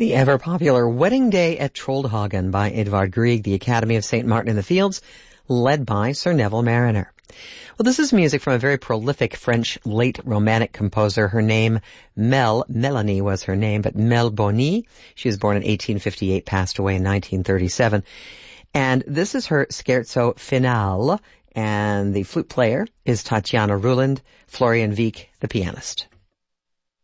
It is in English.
The ever-popular Wedding Day at Troldhagen by Edvard Grieg, the Academy of St. Martin in the Fields, led by Sir Neville Marriner. Well, this is music from a very prolific French late Romantic composer. Her name, Melanie was her name, but Mel Boni. She was born in 1858, passed away in 1937. And this is her Scherzo Finale, and the flute player is Tatiana Ruland, Florian Wieck, the pianist.